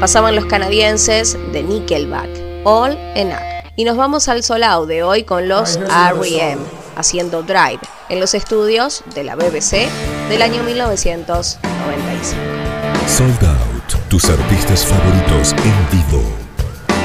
Pasaban los canadienses de Nickelback, All Enough. Y nos vamos al Solau de hoy con los R.E.M. haciendo Drive en los estudios de la BBC del año 1995. Sold Out, tus artistas favoritos en vivo.